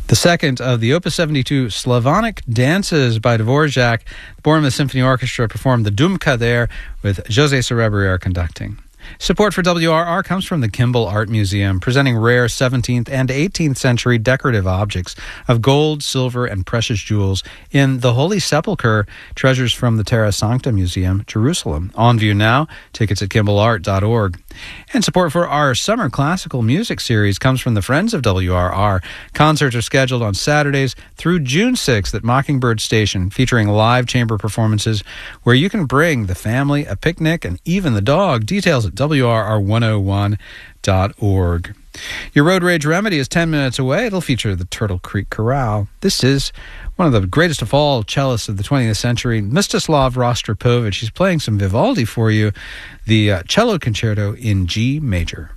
The second of the Opus 72 Slavonic Dances by Dvorak. The Bournemouth Symphony Orchestra performed the Dumka there with José Cerebrier conducting. Support for WRR comes from the Kimball Art Museum, presenting rare 17th and 18th century decorative objects of gold, silver, and precious jewels in the Holy Sepulchre, treasures from the Terra Sancta Museum, Jerusalem. On view now, tickets at kimballart.org. And support for our summer classical music series comes from the Friends of WRR. Concerts are scheduled on Saturdays through June 6th at Mockingbird Station, featuring live chamber performances where you can bring the family, a picnic, and even the dog. Details at WRR101.org. Your Road Rage Remedy is 10 minutes away. It'll feature the Turtle Creek Chorale. This is one of the greatest of all cellists of the 20th century, Mstislav Rostropovich. He's playing some Vivaldi for you, the cello concerto in G major.